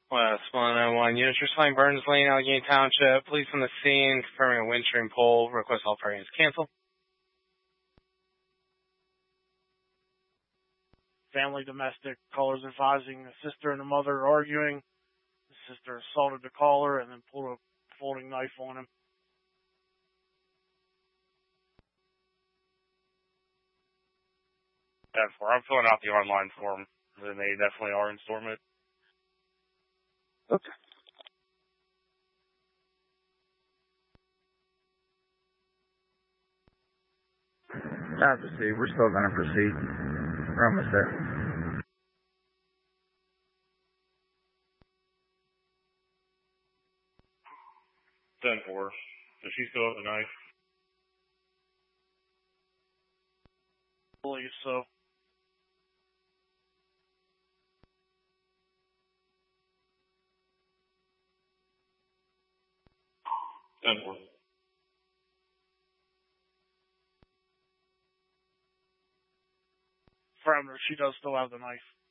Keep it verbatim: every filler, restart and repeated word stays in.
West one oh one. Units responding Burns Lane, Allegheny Township. Police on the scene, confirming a windstream pole. Request all parties cancel. Family domestic. Callers advising the sister and the mother are arguing. The sister assaulted the caller and then pulled a folding knife on him. ten four. I'm filling out the online form. Then they definitely are in Stormont. Okay. Not proceed. We're still going to proceed. We're almost there. ten four. Does she still have the knife? I believe so. ten four. Parameter, she does still have the knife.